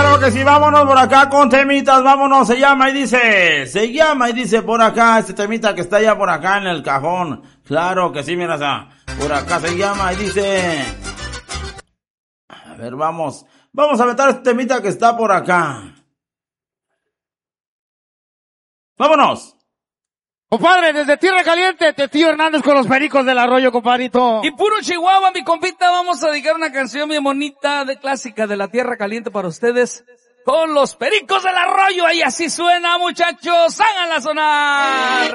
Claro que sí, vámonos por acá con temitas, vámonos, se llama y dice por acá, este temita que está ya por acá en el cajón. Claro que sí, mira, por acá se llama y dice... A ver, vamos a meter este temita que está por acá. ¡Vámonos! Compadre, desde Tierra Caliente, Tío Hernández con los Pericos del Arroyo, compadrito. Y puro Chihuahua, mi compita, vamos a dedicar una canción bien bonita de clásica de la Tierra Caliente para ustedes. Con los Pericos del Arroyo, y así suena, muchachos, háganla sonar.